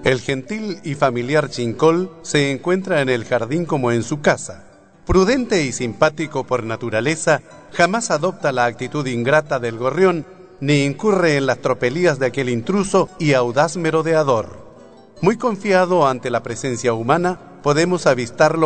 El gentil y familiar Chincol se encuentra en el jardín como en su casa. Prudente y simpático por naturaleza, jamás adopta la actitud ingrata del gorrión, ni incurre en las tropelías de aquel intruso y audaz merodeador. Muy confiado ante la presencia humana, podemos avistarlo